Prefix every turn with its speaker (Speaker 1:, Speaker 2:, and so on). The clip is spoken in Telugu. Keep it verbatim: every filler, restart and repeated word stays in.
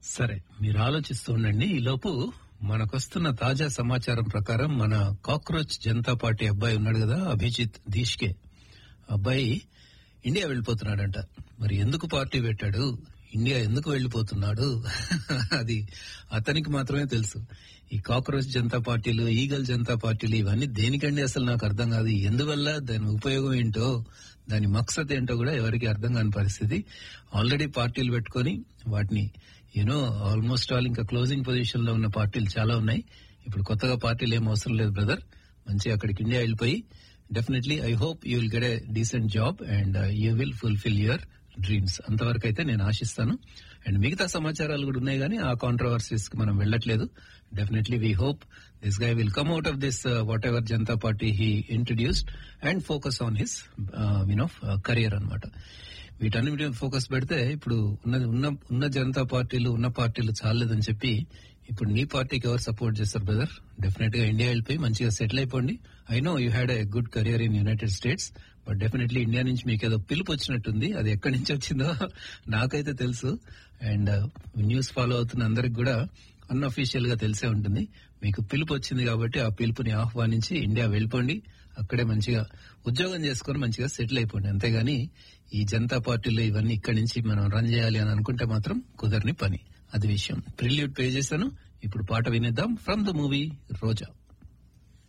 Speaker 1: సరే, మీరు ఆలోచిస్తూ ఉండండి. ఈ లోపు మనకొస్తున్న తాజా సమాచారం ప్రకారం మన కాక్రోచ్ జనతా పార్టీ అబ్బాయి ఉన్నాడు కదా, అభిజిత్ దీష్కే అబ్బాయి ఇండియా వెళ్ళిపోతున్నాడంట. మరి ఎందుకు పార్టీ పెట్టాడు, ఇండియా ఎందుకు వెళ్ళిపోతున్నాడు అది అతనికి మాత్రమే తెలుసు. ఈ కాక్రోచ్ జనతా పార్టీలు, ఈగల్ జనతా పార్టీలు ఇవన్నీ దేనికండి అసలు నాకు అర్థం కాదు. ఎందువల్ల, దాని ఉపయోగం ఏంటో, దాని మక్సత్ ఏంటో కూడా ఎవరికి అర్థం కాని పరిస్థితి. ఆల్రెడీ పార్టీలు పెట్టుకుని వాటిని యూనో ఆల్మోస్ట్ ఆల్ ఇంకా క్లోజింగ్ పొజిషన్ లో ఉన్న పార్టీలు చాలా ఉన్నాయి. ఇప్పుడు కొత్తగా పార్టీలు ఏం అవసరం లేదు బ్రదర్. మంచిగా అక్కడికి ఇండియా వెళ్ళిపోయి definitely I hope you will get a decent job and you will fulfil your dreams. అంతవరకు అయితే నేను ఆశిస్తాను. అండ్ మిగతా సమాచారాలు కూడా ఉన్నాయి కానీ ఆ కాంట్రవర్సీస్ కి మనం వెళ్ళట్లేదు. Definitely we hope this guy will come out of this what ever Janata party he introduced and focus on his you know career అన్నమాట. వీటన్నిటి ఫోకస్ పెడితే ఇప్పుడు ఉన్న ఉన్న ఉన్న జనతా పార్టీలు ఉన్న పార్టీలు చాలేదని చెప్పి ఇప్పుడు నీ పార్టీకి ఎవరు సపోర్ట్ చేస్తారు బ్రదర్? డెఫినెట్ గా ఇండియా వెళ్ళిపోయి మంచిగా సెటిల్ అయిపోండి. I know you had a good career in United states, but definitely India నుంచి మీకు ఏదో పిలుపు వచ్చినట్టుంది. అది ఎక్కడి నుంచి వచ్చిందో నాకైతే తెలుసు. అండ్ న్యూస్ ఫాలో అవుతున్న అందరికి కూడా అన్అఫీషియల్ గా తెలిసే ఉంటుంది. మీకు పిలుపు వచ్చింది కాబట్టి ఆ పిలుపుని ఆహ్వానించి ఇండియా వెళ్ళిపోండి. అక్కడే మంచిగా ఉద్యోగం చేసుకుని మంచిగా సెటిల్ అయిపోండి. అంతేగాని ఈ జనతా పార్టీలో ఇవన్నీ ఇక్కడి నుంచి మనం రన్ చేయాలి అని అనుకుంటే మాత్రం కుదరని పని. అది విషయం. ప్రిల్యూడ్ పే చేశాను. ఇప్పుడు పాట వినేద్దాం ఫ్రమ్ ద మూవీ రోజా.